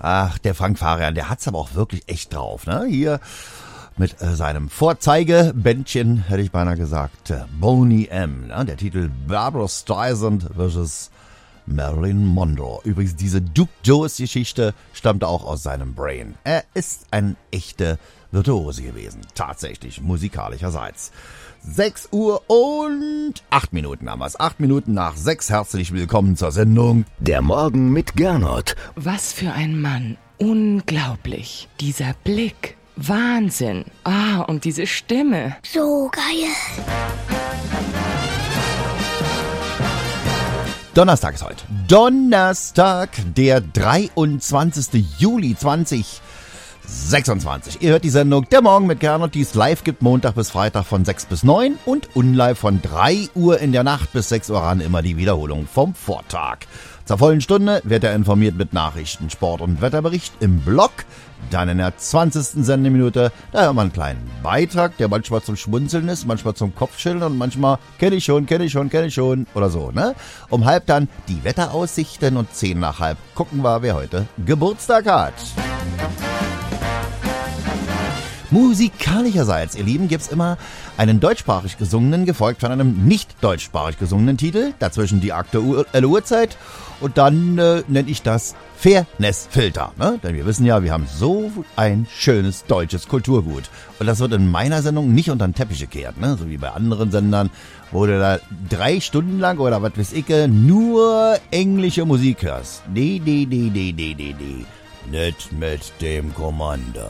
Ach, der Frank Farian, der hat's aber auch wirklich echt drauf, ne? Hier mit seinem Vorzeigebändchen, hätte ich beinahe gesagt, Boney M. Ne? Der Titel Barbra Streisand vs. Marilyn Monroe. Übrigens, diese Duke Jones-Geschichte stammt auch aus seinem Brain. Er ist ein echter Virtuose gewesen. Tatsächlich, musikalischerseits. 6 Uhr und 8 Minuten haben wir es. 8 Minuten nach 6. Herzlich willkommen zur Sendung Der Morgen mit Gernot. Was für ein Mann. Unglaublich. Dieser Blick. Wahnsinn. Und diese Stimme. So geil. Donnerstag ist heute. Donnerstag, der 23. Juli 2026. Ihr hört die Sendung Der Morgen mit Gernot, die es live gibt, Montag bis Freitag von 6 bis 9 und unlive von 3 Uhr in der Nacht bis 6 Uhr ran, immer die Wiederholung vom Vortag. Zur vollen Stunde wird er informiert mit Nachrichten, Sport und Wetterbericht im Blog. Dann in der 20. Sendeminute, da haben wir einen kleinen Beitrag, der manchmal zum Schmunzeln ist, manchmal zum Kopfschütteln und manchmal kenn ich schon oder so, ne? Um halb dann die Wetteraussichten und 10 nach halb gucken wir, wer heute Geburtstag hat. Musikalischerseits, ihr Lieben, gibt's immer einen deutschsprachig gesungenen, gefolgt von einem nicht deutschsprachig gesungenen Titel, dazwischen die aktuelle Uhrzeit und dann nenne ich das Fairness-Filter, ne? Denn wir wissen ja, wir haben so ein schönes deutsches Kulturgut und das wird in meiner Sendung nicht unter den Teppich gekehrt, ne? So wie bei anderen Sendern, wo du da 3 Stunden lang oder was weiß ich, nur englische Musik hörst. Nee. Nicht mit dem Commander.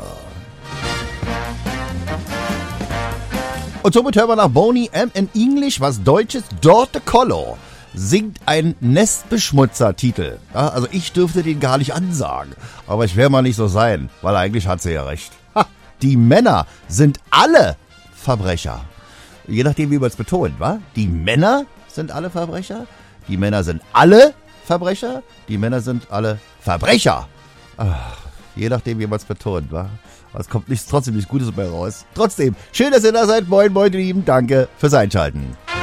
Und somit hören wir nach Boney M. in English was Deutsches. Dorte Collo singt ein Nestbeschmutzer-Titel. Ja, also ich dürfte den gar nicht ansagen. Aber ich werde mal nicht so sein, weil eigentlich hat sie ja recht. Die Männer sind alle Verbrecher. Je nachdem, wie man es betont, wa? Die Männer sind alle Verbrecher. Die Männer sind alle Verbrecher. Die Männer sind alle Verbrecher. Ach, je nachdem, wie man es betont, wa? Es kommt trotzdem nichts Gutes mehr raus. Trotzdem, schön, dass ihr da seid. Moin, moin, ihr Lieben. Danke fürs Einschalten.